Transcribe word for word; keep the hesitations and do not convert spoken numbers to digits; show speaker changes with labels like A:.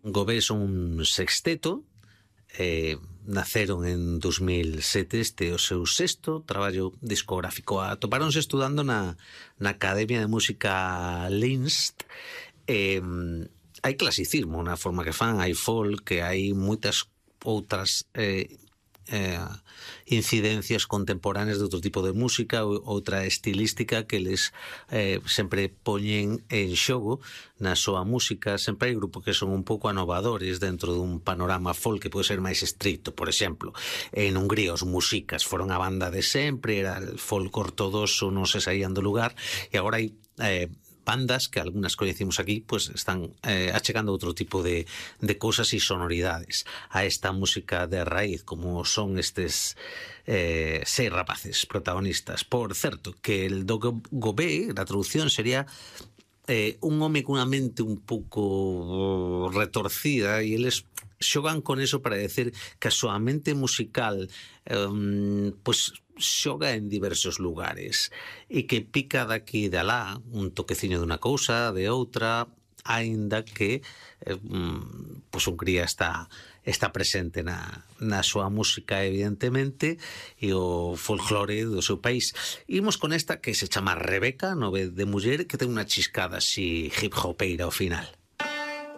A: Gobé son un sexteto, eh, naceron en dos mil sete, este o seu sexto traballo discográfico. Atopáronse estudando na, na Academia de Música Linz. Eh, hai clasicismo na forma que fan, hai folk, que hai moitas outras eh, eh, incidencias contemporáneas de outro tipo de música, outra estilística que les eh, sempre poñen en xogo na súa música. Sempre hai grupos que son un pouco anovadores dentro dun panorama folk que pode ser máis estricto. Por exemplo, en Hungría os Musicas foron a banda de sempre, era el folk ortodoxo, non se saían do lugar, e agora hai eh, bandas que algunhas coñecimos aquí, pues están eh, achegando outro tipo de, de cosas e sonoridades a esta música de raíz, como son estes eh, seis rapaces protagonistas. Por certo, que el do Gobé, la traducción sería eh, un home cunha mente un pouco retorcida, e eles xogan con eso para decir que a súa mente musical um, pues xoga en diversos lugares e que pica daqui e de alá un toqueciño dunha cousa, de outra, aínda que eh, pues Hungría está está presente na, na súa música, evidentemente, e o folclore do seu país. Imos con esta que se chama Rebeca, nove de muller, que ten unha chiscada así hip hopeira ao final.